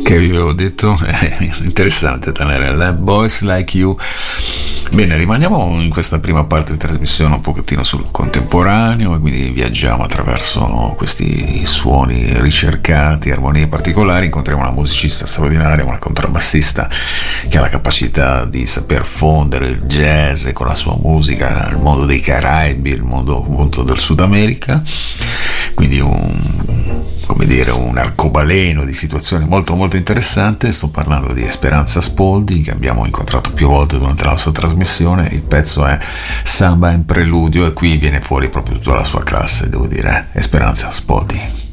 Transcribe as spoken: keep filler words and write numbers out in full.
Che vi avevo detto? Eh, interessante tenere Boys Like You. Bene, rimaniamo in questa prima parte di trasmissione un pochettino sul contemporaneo e quindi viaggiamo attraverso questi suoni ricercati, armonie particolari. Incontriamo una musicista straordinaria, una contrabbassista che ha la capacità di saper fondere il jazz con la sua musica, il mondo dei Caraibi, il mondo appunto del Sud America, quindi un, come dire, un arcobaleno di situazioni molto molto interessante. Sto parlando di Esperanza Spoldi, che abbiamo incontrato più volte durante la nostra trasmissione. Il pezzo è Samba in Preludio e qui viene fuori proprio tutta la sua classe, devo dire. Esperanza Spoldi.